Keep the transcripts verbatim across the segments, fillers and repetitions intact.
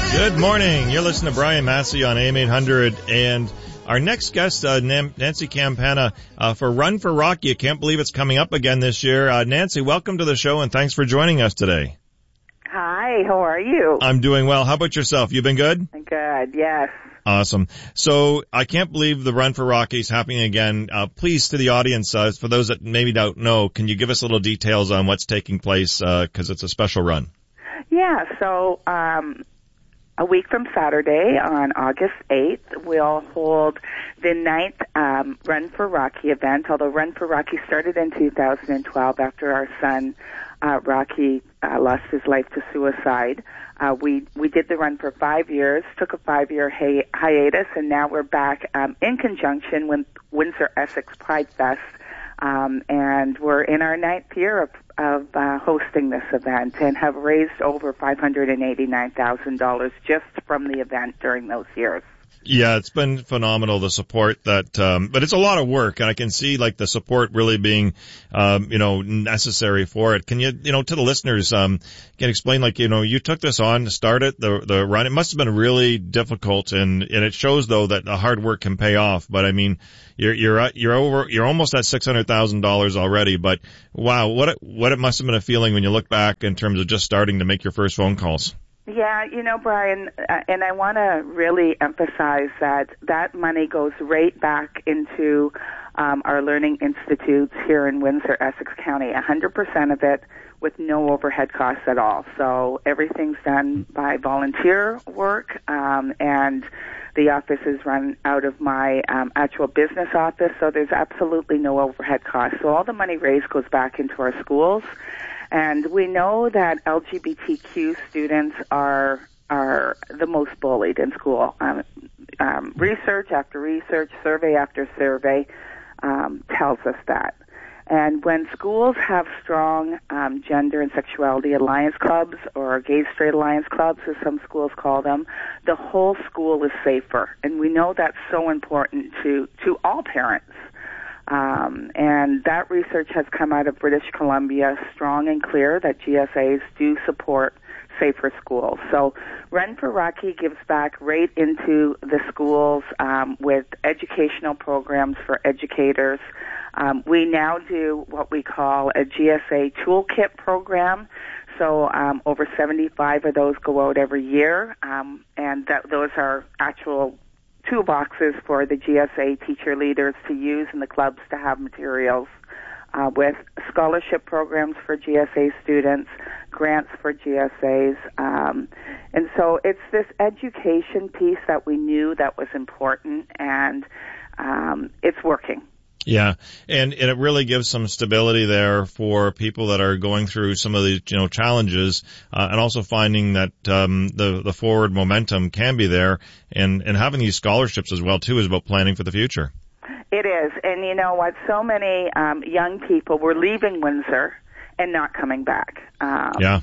Good morning. You're listening to Brian Massey on A M eight hundred, and our next guest, uh, Nancy Campana, uh, for Run for Rocky. I can't believe it's coming up again this year. Uh, Nancy, welcome to the show, and thanks for joining us today. Hi, how are you? I'm doing well. How about yourself? You been good? Good, yes. Awesome. So I can't believe the Run for Rocky is happening again. Uh, please, to the audience, uh, for those that maybe don't know, can you give us a little details on what's taking place, because uh, it's a special run? Yeah, so um, a week from Saturday on August eighth, we'll hold the ninth um, Run for Rocky event, although Run for Rocky started in two thousand twelve after our son, uh, Rocky, uh, lost his life to suicide. Uh, we, we did the run for five years, took a five-year hi- hiatus, and now we're back um, in conjunction with Windsor Essex Pride Fest. Um, and we're in our ninth year of, of uh, hosting this event and have raised over five hundred eighty-nine thousand dollars just from the event during those years. Yeah, it's been phenomenal, the support that, um, but it's a lot of work, and I can see, like, the support really being, um, you know, necessary for it. Can you, you know, to the listeners, um, can you explain, like, you know, you took this on to start it, the, the run. It must have been really difficult, and, and it shows, though, that the hard work can pay off. But, I mean, you're, you're, you're over, you're almost at six hundred thousand dollars already, but wow, what it, what it must have been a feeling when you look back in terms of just starting to make your first phone calls. Yeah, you know, Brian, uh, and I want to really emphasize that that money goes right back into um, our learning institutes here in Windsor, Essex County, one hundred percent of it with no overhead costs at all. So everything's done by volunteer work, um, and the office is run out of my um, actual business office, so there's absolutely no overhead costs. So all the money raised goes back into our schools. And we know that L G B T Q students are are the most bullied in school. Um, um, research after research, survey after survey um, tells us that. And when schools have strong um, gender and sexuality alliance clubs, or gay straight alliance clubs, as some schools call them, the whole school is safer. And we know that's so important to, to all parents. Um, and that research has come out of British Columbia, strong and clear, that G S As do support safer schools. So Run for Rocky gives back right into the schools um, with educational programs for educators. Um, we now do what we call a G S A toolkit program. So um, over seventy-five of those go out every year, um, and that, those are actual toolboxes for the G S A teacher leaders to use in the clubs to have materials uh, with scholarship programs for G S A students, grants for G S As. Um, and so it's this education piece that we knew that was important, and um, it's working. Yeah, and, and it really gives some stability there for people that are going through some of these, you know, challenges, uh, and also finding that um, the the forward momentum can be there, and and having these scholarships as well too is about planning for the future. It is, and you know what? So many um, young people were leaving Windsor and not coming back. Um, yeah.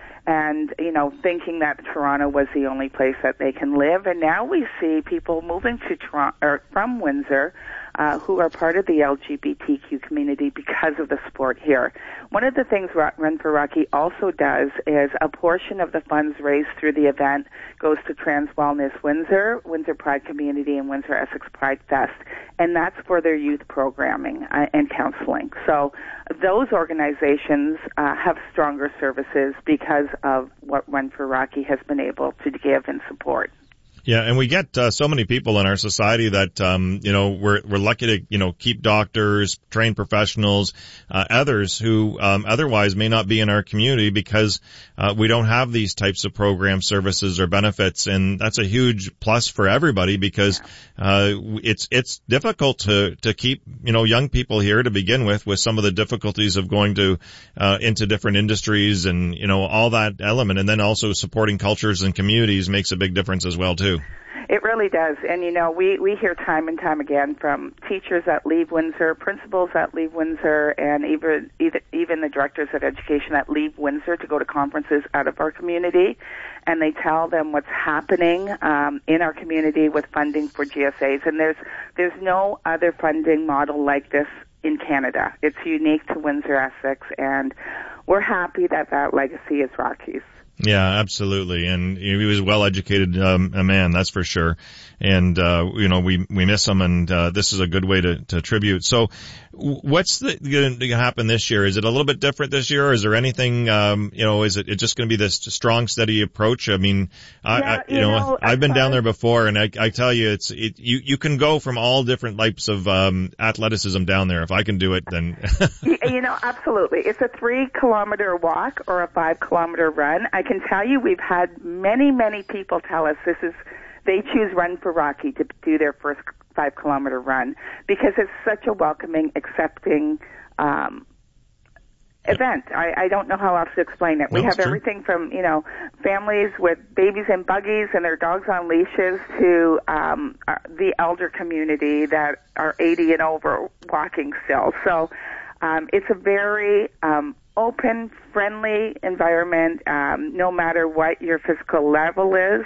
And, you know, thinking that Toronto was the only place that they can live. And now we see people moving to Toronto, or from Windsor, uh, who are part of the L G B T Q community because of the sport here. One of the things Run for Rocky also does is a portion of the funds raised through the event goes to Trans Wellness Windsor, Windsor Pride Community, and Windsor Essex Pride Fest. And that's for their youth programming uh, and counseling. So those organizations uh, have stronger services because of what Run for Rocky has been able to give and support. Yeah, and we get uh, so many people in our society that, um, you know, we're we're lucky to, you know, keep doctors, trained professionals, uh, others who um, otherwise may not be in our community because uh, we don't have these types of programs, services, or benefits, and that's a huge plus for everybody because uh, it's it's difficult to to keep, you know, young people here to begin with, with some of the difficulties of going to uh, into different industries and, you know, all that element, and then also supporting cultures and communities makes a big difference as well too. It really does. And, you know, we, we hear time and time again from teachers that leave Windsor, principals that leave Windsor, and even, even the directors of education that leave Windsor to go to conferences out of our community. And they tell them what's happening um, in our community with funding for G S As. And there's, there's no other funding model like this in Canada. It's unique to Windsor Essex, and we're happy that that legacy is Rocky's. Yeah, absolutely. And he was a well-educated um, a man, that's for sure. And, uh, you know, we, we miss him, and, uh, this is a good way to, to tribute. So what's the, going to happen this year? Is it a little bit different this year? Or is there anything, um, you know, is it, it just going to be this strong, steady approach? I mean, I, yeah, I you, you know, know I've been down there before, and I, I tell you, it's, it, you, you can go from all different types of, um, athleticism down there. If I can do it, then. You know, absolutely. It's a three kilometer walk or a five kilometer run. I can tell you we've had many, many people tell us this is, they choose Run for Rocky to do their first five kilometer run because it's such a welcoming, accepting, um, event. I, I don't know how else to explain it. No, we have true. everything from, you know, families with babies in buggies and their dogs on leashes to um, uh, the elder community that are eighty and over walking still. So um, it's a very um, open, friendly environment, um, no matter what your physical level is.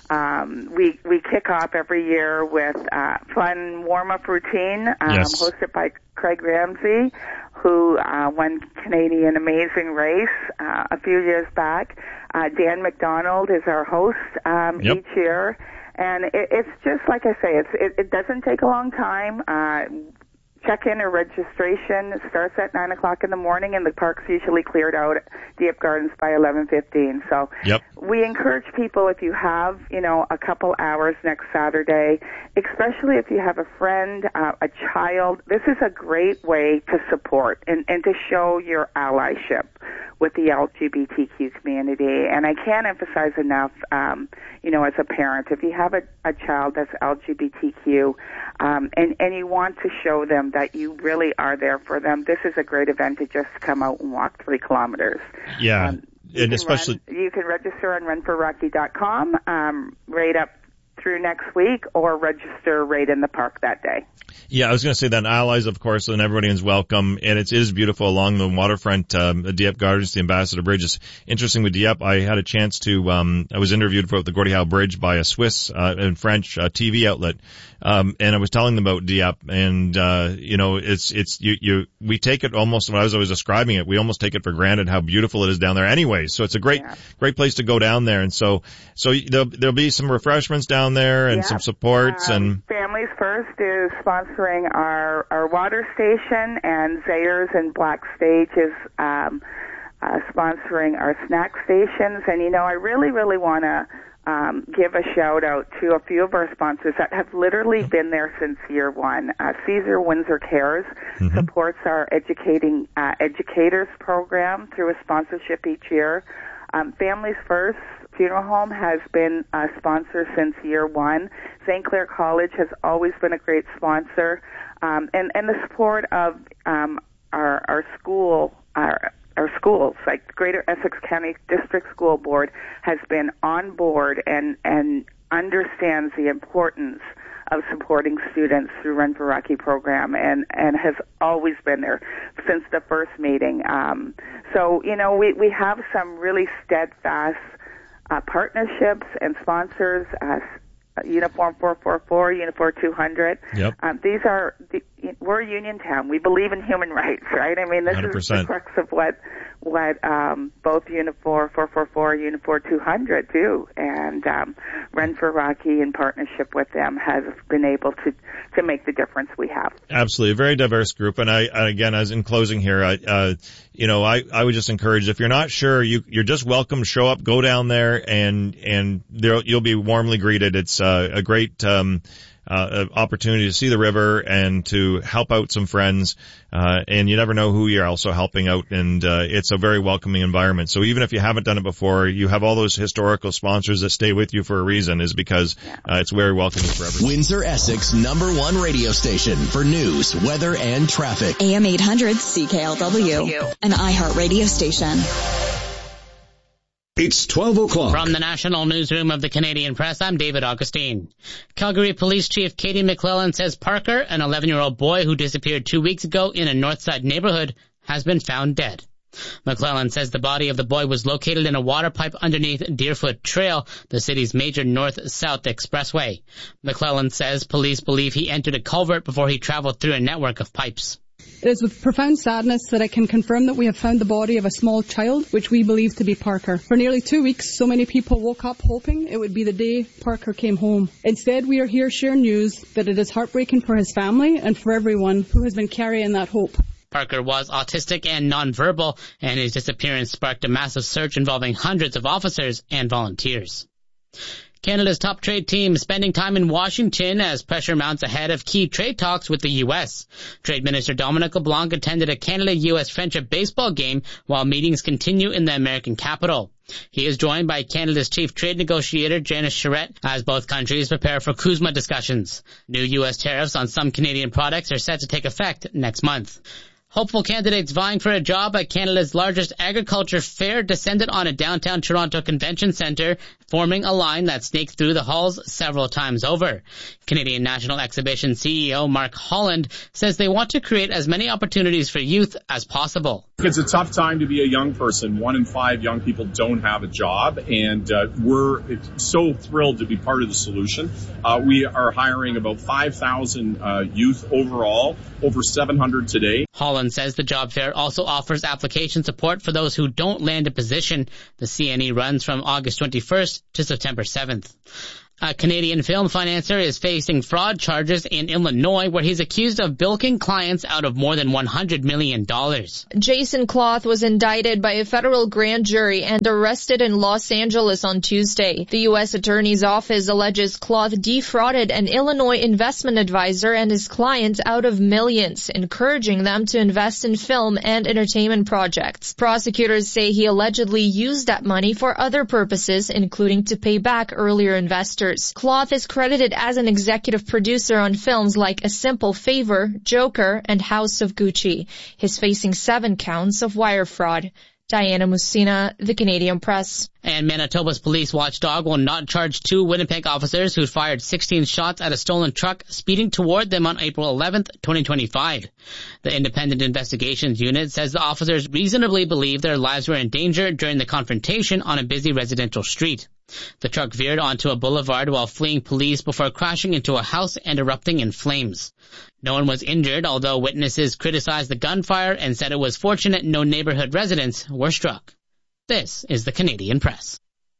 Um, we we kick off every year with uh, fun warm-up routine um, Yes. hosted by Craig Ramsey, who uh, won Canadian Amazing Race uh, a few years back. Uh, Dan McDonald is our host um, Yep. each year, and it, it's just like I say, it's, it, it doesn't take a long time. Uh, Check-in or registration starts at nine o'clock in the morning, and the park's usually cleared out at Dieppe Gardens by eleven fifteen. So Yep. we encourage people, if you have, you know, a couple hours next Saturday, especially if you have a friend, uh, a child, this is a great way to support and, and to show your allyship with the L G B T Q community. And I can't emphasize enough, um, you know, as a parent, if you have a, a child that's L G B T Q um, and, and you want to show them that you really are there for them, this is a great event to just come out and walk three kilometers. Yeah. Um, you and can especially. run, you can register on run for rocky dot com um, right up through next week, or register right in the park that day. Yeah, I was going to say that allies, of course, and everybody is welcome, and it is beautiful along the waterfront, um, Dieppe Gardens, the Ambassador Bridge. It's interesting with Dieppe. I had a chance to, um, I was interviewed for the Gordie Howe Bridge by a Swiss uh, and French uh, T V outlet, um, and I was telling them about Dieppe, and uh, you know, it's it's you you we take it almost. When I was always describing it, we almost take it for granted how beautiful it is down there. Anyway, so it's a great Yeah. great place to go down there, and so so there'll there'll be some refreshments down there and Yeah. some supports um, and. Families First is sponsoring our, our water station, and Zayers and Black Stage is um, uh, sponsoring our snack stations. And, you know, I really, really want to um, give a shout-out to a few of our sponsors that have literally been there since year one. Uh, Caesar Windsor Cares Mm-hmm. supports our educating uh, educators program through a sponsorship each year. Um, Families First Funeral Home has been a sponsor since year one. Saint Clair College has always been a great sponsor. Um, and, and the support of um, our, our school, our, our schools, like Greater Essex County District School Board, has been on board and, and understands the importance of supporting students through Run for Rocky program, and, and has always been there since the first meeting. Um, so, you know, we, we have some really steadfast Uh, partnerships and sponsors, uh, Uniform four forty-four, Uniform two hundred. Yep. Um, these are, the, we're a union town. We believe in human rights, right? I mean, this one hundred percent. is the crux of what, what, um, both Uniform four forty-four and Uniform two hundred do. And, um, Run for Rocky, in partnership with them, has been able to, to make the difference we have. Absolutely. A very diverse group. And I, again, as in closing here, I, uh, you know, I, I would just encourage, if you're not sure, you, you're just welcome. Show up, go down there, and, and there, you'll be warmly greeted. It's, uh, a great, um, uh, opportunity to see the river and to help out some friends. Uh, and you never know who you're also helping out. And, uh, it's a very welcoming environment. So even if you haven't done it before, you have all those historical sponsors that stay with you for a reason, is because, uh, it's very welcoming for everyone. Windsor Essex number one radio station for news, weather, and traffic. A M eight hundred C K L W, an iHeart radio station. It's twelve o'clock. From the National Newsroom of the Canadian Press, I'm David Augustine. Calgary Police Chief Katie McClellan says Parker, an eleven-year-old boy who disappeared two weeks ago in a Northside neighborhood, has been found dead. McClellan says the body of the boy was located in a water pipe underneath Deerfoot Trail, the city's major north-south expressway. McClellan says police believe he entered a culvert before he traveled through a network of pipes. It is with profound sadness that I can confirm that we have found the body of a small child, which we believe to be Parker. For nearly two weeks, so many people woke up hoping it would be the day Parker came home. Instead, we are here sharing news that it is heartbreaking for his family and for everyone who has been carrying that hope. Parker was autistic and nonverbal, and his disappearance sparked a massive search involving hundreds of officers and volunteers. Canada's top trade team spending time in Washington as pressure mounts ahead of key trade talks with the U S. Trade Minister Dominic LeBlanc attended a Canada-U S friendship baseball game while meetings continue in the American capital. He is joined by Canada's chief trade negotiator, Janice Charette, as both countries prepare for CUSMA discussions. New U S tariffs on some Canadian products are set to take effect next month. Hopeful candidates vying for a job at Canada's largest agriculture fair descended on a downtown Toronto convention centre, forming a line that snaked through the halls several times over. Canadian National Exhibition C E O Mark Holland says they want to create as many opportunities for youth as possible. It's a tough time to be a young person. One in five young people don't have a job, and uh, we're so thrilled to be part of the solution. Uh, we are hiring about five thousand uh, youth overall, over seven hundred today. Holland says the job fair also offers application support for those who don't land a position. The C N E runs from August twenty-first to September seventh. A Canadian film financier is facing fraud charges in Illinois, where he's accused of bilking clients out of more than one hundred million dollars. Jason Cloth was indicted by a federal grand jury and arrested in Los Angeles on Tuesday. The U S Attorney's Office alleges Cloth defrauded an Illinois investment advisor and his clients out of millions, encouraging them to invest in film and entertainment projects. Prosecutors say he allegedly used that money for other purposes, including to pay back earlier investors. Cloth is credited as an executive producer on films like A Simple Favor, Joker, and House of Gucci. He's facing seven counts of wire fraud. Diana Musina, The Canadian Press. And Manitoba's police watchdog will not charge two Winnipeg officers who fired sixteen shots at a stolen truck speeding toward them on April eleventh, twenty twenty-five. The Independent Investigations Unit says the officers reasonably believe their lives were in danger during the confrontation on a busy residential street. The truck veered onto a boulevard while fleeing police before crashing into a house and erupting in flames. No one was injured, although witnesses criticized the gunfire and said it was fortunate no neighborhood residents were struck. This is the Canadian Press.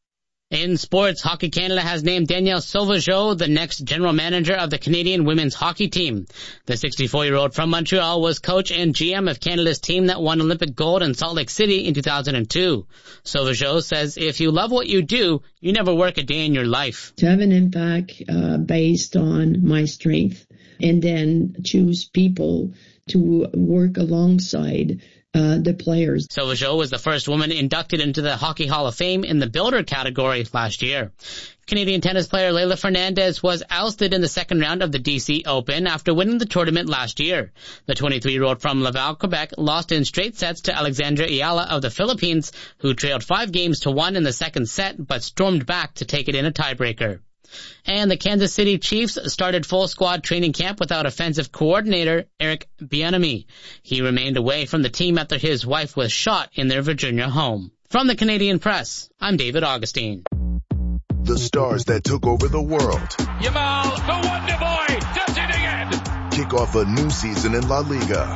In sports, Hockey Canada has named Danielle Sauvageau the next general manager of the Canadian women's hockey team. The sixty-four-year-old from Montreal was coach and G M of Canada's team that won Olympic gold in Salt Lake City in two thousand two. Sauvageau says if you love what you do, you never work a day in your life. To have an impact uh, based on my strength and then choose people to work alongside Uh, the players. Sauvageau was the first woman inducted into the Hockey Hall of Fame in the builder category last year. Canadian tennis player Leylah Fernandez was ousted in the second round of the D C Open after winning the tournament last year. The twenty-three-year-old from Laval, Quebec, lost in straight sets to Alexandra Ayala of the Philippines, who trailed five games to one in the second set but stormed back to take it in a tiebreaker. And the Kansas City Chiefs started full squad training camp without offensive coordinator Eric Bieniemy. He remained away from the team after his wife was shot in their Virginia home. From the Canadian Press, I'm David Augustine. The stars that took over the world. Yamal, the Wonder Boy, does it again. Kick off a new season in La Liga.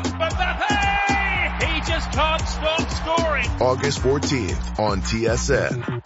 Mbappe, he just can't stop scoring. August fourteenth on T S N.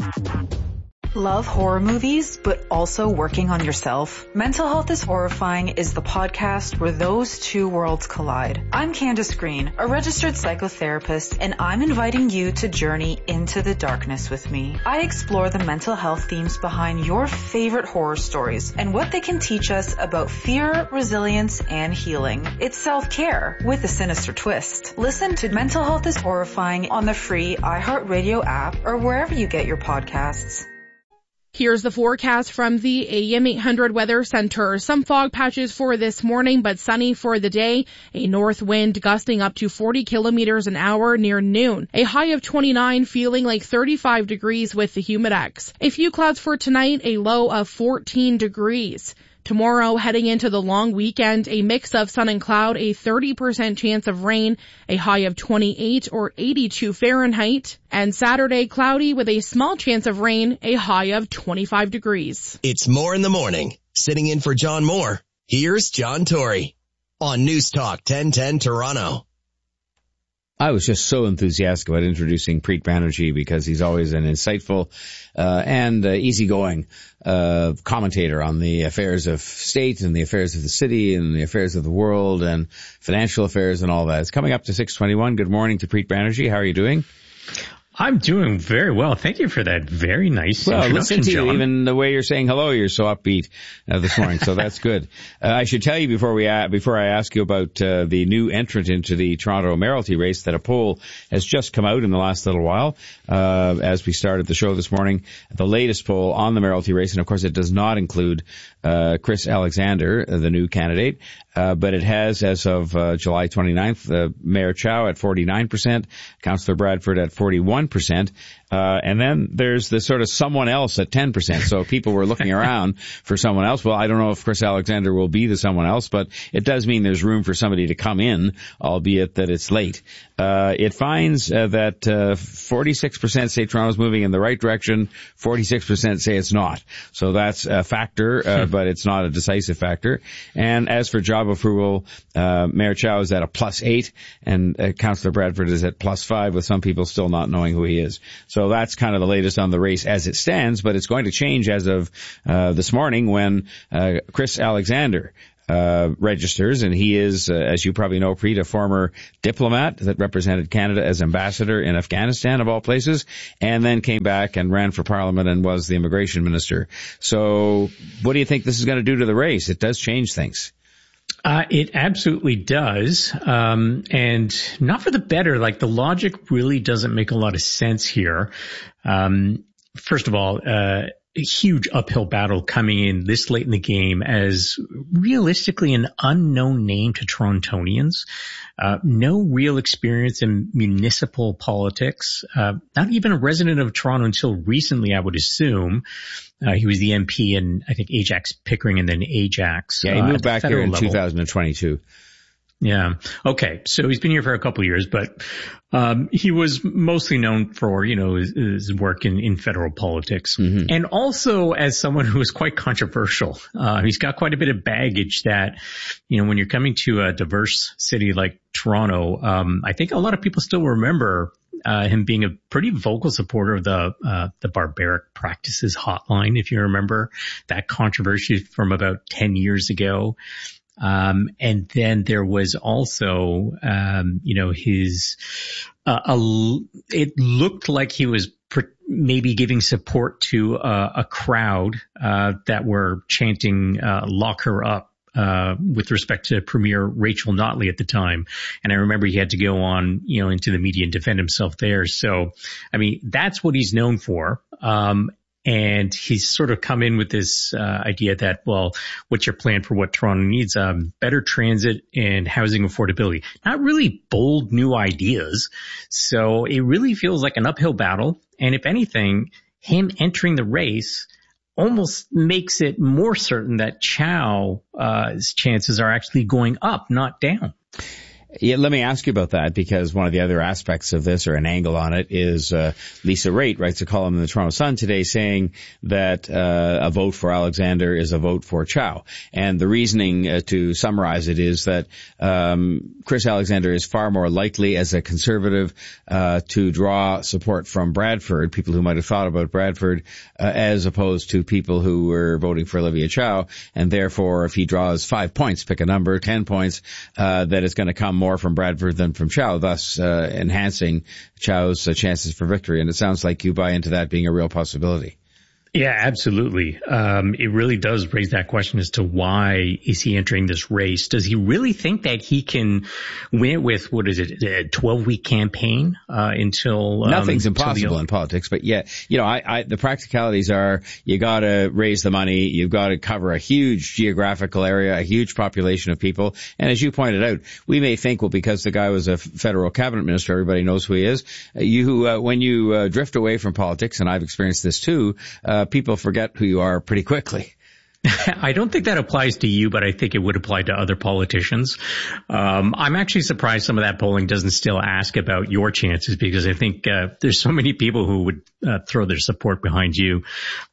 Love horror movies, but also working on yourself? Mental Health is Horrifying is the podcast where those two worlds collide. I'm Candace Green, a registered psychotherapist, and I'm inviting you to journey into the darkness with me. I explore the mental health themes behind your favorite horror stories and what they can teach us about fear, resilience, and healing. It's self-care with a sinister twist. Listen to Mental Health is Horrifying on the free iHeartRadio app or wherever you get your podcasts. Here's the forecast from the A M eight hundred Weather Center. Some fog patches for this morning, but sunny for the day. A north wind gusting up to forty kilometers an hour near noon. A high of twenty-nine, feeling like thirty-five degrees with the Humidex. A few clouds for tonight, a low of fourteen degrees. Tomorrow, heading into the long weekend, a mix of sun and cloud, a thirty percent chance of rain, a high of twenty-eight or eighty-two Fahrenheit. And Saturday, cloudy with a small chance of rain, a high of twenty-five degrees. It's More in the Morning. Sitting in for John Moore, here's John Tory. on News Talk ten ten Toronto. I was just so enthusiastic about introducing Preet Banerjee because he's always an insightful uh, and uh, easygoing uh, commentator on the affairs of state and the affairs of the city and the affairs of the world and financial affairs and all that. It's coming up to six twenty-one. Good morning to Preet Banerjee. How are you doing? I'm doing very well. Thank you for that very nice well, introduction, listen to John. you. Even the way you're saying hello, you're so upbeat uh, this morning. So that's good. Uh, I should tell you before we uh, before I ask you about uh, the new entrant into the Toronto mayoralty race that a poll has just come out in the last little while. Uh, as we started the show this morning, the latest poll on the mayoralty race, and of course it does not include uh, Chris Alexander, the new candidate. Uh, but it has, as of uh, July twenty-ninth, uh, Mayor Chow at forty-nine percent, Councillor Bradford at forty-one percent, uh, and then there's the sort of someone else at ten percent. So people were looking around for someone else. Well, I don't know if Chris Alexander will be the someone else, but it does mean there's room for somebody to come in, albeit that it's late. Uh, it finds uh, that uh, forty-six percent say Toronto's moving in the right direction, forty-six percent say it's not. So that's a factor, uh, but it's not a decisive factor. And as for job approval, uh, Mayor Chow is at a plus eight, and uh, Councillor Bradford is at plus five, with some people still not knowing who he is. So that's kind of the latest on the race as it stands, but it's going to change as of uh, this morning when uh, Chris Alexander Uh, registers, and he is, uh, as you probably know, Preet, a former diplomat that represented Canada as ambassador in Afghanistan, of all places, and then came back and ran for Parliament and was the immigration minister. So what do you think this is going to do to the race? It does change things. Uh, it absolutely does, um, and not for the better. Like, the logic really doesn't make a lot of sense here. Um, first of all, uh, a huge uphill battle coming in this late in the game as realistically an unknown name to Torontonians. Uh, no real experience in municipal politics. Uh, not even a resident of Toronto until recently, I would assume. Uh, he was the M P in, I think, Ajax Pickering and then Ajax. Yeah, he moved uh, back here in level. two thousand twenty-two. Yeah. Okay. So he's been here for a couple of years, but um he was mostly known for, you know, his, his work in, in federal politics, mm-hmm. and also as someone who is quite controversial. Uh he's got quite a bit of baggage that, you know, when you're coming to a diverse city like Toronto, um I think a lot of people still remember uh him being a pretty vocal supporter of the uh the Barbaric Practices Hotline, if you remember that controversy from about ten years ago. Um, and then there was also, um, you know, his, uh, a, it looked like he was pr- maybe giving support to uh, a crowd, uh, that were chanting, uh, lock her up, uh, with respect to Premier Rachel Notley at the time. And I remember he had to go on, you know, into the media and defend himself there. So, I mean, that's what he's known for. Um, And he's sort of come in with this uh, idea that, well, what's your plan for what Toronto needs? Um, better transit and housing affordability. Not really bold new ideas. So it really feels like an uphill battle. And if anything, him entering the race almost makes it more certain that Chow's uh, chances are actually going up, not down. Yeah, let me ask you about that, because one of the other aspects of this, or an angle on it, is uh, Lisa Raitt writes a column in the Toronto Sun today saying that uh, a vote for Alexander is a vote for Chow. And the reasoning, uh, to summarize it, is that um, Chris Alexander is far more likely as a conservative uh, to draw support from Bradford, people who might have thought about Bradford, uh, as opposed to people who were voting for Olivia Chow. And therefore, if he draws five points, pick a number, ten points, uh, that it's going to come more from Bradford than from Chow, thus uh, enhancing Chow's uh, chances for victory. And it sounds like you buy into that being a real possibility. Yeah, absolutely. Um, it really does raise that question as to why is he entering this race? Does he really think that he can win it with, what is it, a twelve-week campaign uh, until... Um, Nothing's impossible the... in politics, but yeah, you know, I, I, the practicalities are you got to raise the money, you've got to cover a huge geographical area, a huge population of people, and as you pointed out, we may think, well, because the guy was a federal cabinet minister, everybody knows who he is. You, uh, when you uh, drift away from politics, and I've experienced this too, uh, Uh, people forget who you are pretty quickly. I don't think that applies to you, but I think it would apply to other politicians. Um, I'm actually surprised some of that polling doesn't still ask about your chances, because I think uh, there's so many people who would uh, throw their support behind you.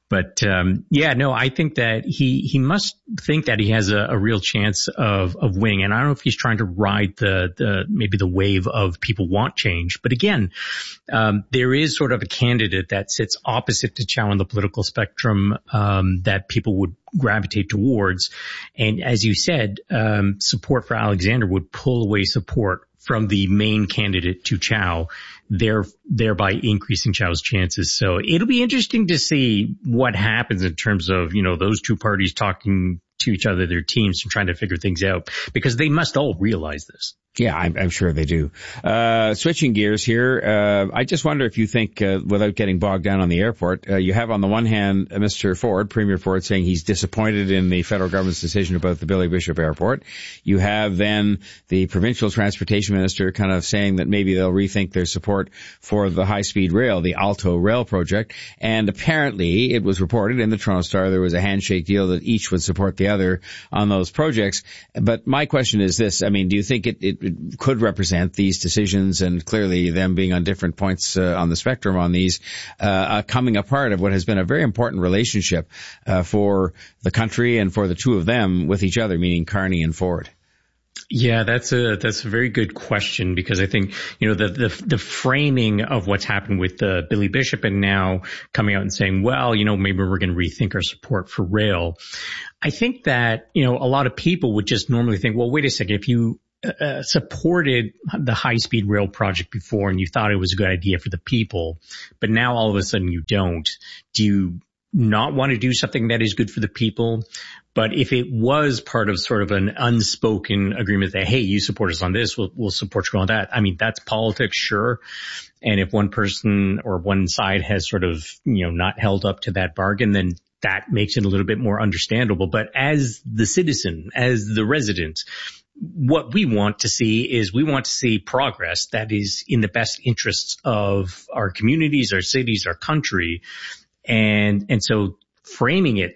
But um yeah, no, I think that he he must think that he has a, a real chance of of winning. And I don't know if he's trying to ride the the maybe the wave of people want change. But again, um there is sort of a candidate that sits opposite to Chow on the political spectrum um that people would gravitate towards. And as you said, um support for Alexander would pull away support from the main candidate to Chow, there, thereby increasing Chow's chances. So it'll be interesting to see what happens in terms of, you know, those two parties talking to each other, their teams, and trying to figure things out, because they must all realize this. Yeah, I'm, I'm sure they do. Uh, switching gears here, uh, I just wonder if you think, uh, without getting bogged down on the airport, uh, you have on the one hand uh, Mister Ford, Premier Ford, saying he's disappointed in the federal government's decision about the Billy Bishop Airport. You have then the provincial transportation minister kind of saying that maybe they'll rethink their support for the high-speed rail, the Alto Rail project. And apparently, it was reported in the Toronto Star there was a handshake deal that each would support the other on those projects. But my question is this: I mean, do you think it, it It could represent these decisions, and clearly them being on different points uh, on the spectrum on these, uh, uh, coming apart of what has been a very important relationship uh, for the country and for the two of them with each other, meaning Carney and Ford? Yeah, that's a that's a very good question, because I think, you know, the the, the framing of what's happened with uh, Billy Bishop, and now coming out and saying, well, you know, maybe we're going to rethink our support for rail. I think that, you know, a lot of people would just normally think, well, wait a second, if you Uh, supported the high-speed rail project before and you thought it was a good idea for the people, but now all of a sudden you don't, do you not want to do something that is good for the people? But if it was part of sort of an unspoken agreement that, hey, you support us on this, we'll, we'll support you on that. I mean, that's politics, sure. And if one person or one side has sort of, you know, not held up to that bargain, then that makes it a little bit more understandable. But as the citizen, as the resident, what we want to see is we want to see progress that is in the best interests of our communities, our cities, our country. And, and so framing it